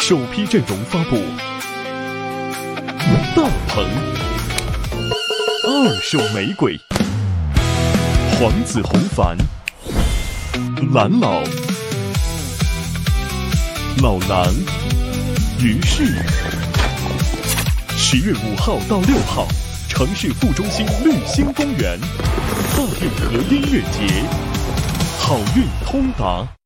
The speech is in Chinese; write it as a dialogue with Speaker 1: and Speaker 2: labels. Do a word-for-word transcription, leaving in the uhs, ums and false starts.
Speaker 1: 首批阵容发布：大鹏、二手玫瑰、黄子弘凡、蓝老、老狼、于适。十月五号到六号，城市副中心绿星公园大运河音乐节，好运通达。